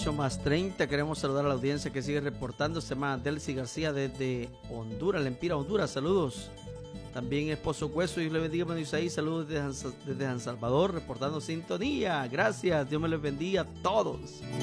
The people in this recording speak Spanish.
8:30. Queremos saludar a la audiencia que sigue reportando. Se llama Delcy García desde Honduras, Lempira, Honduras. Saludos. También Esposo Hueso, Dios le bendiga, hermano Isaí. Saludos desde San Salvador, reportando sintonía. Gracias, Dios me les bendiga a todos.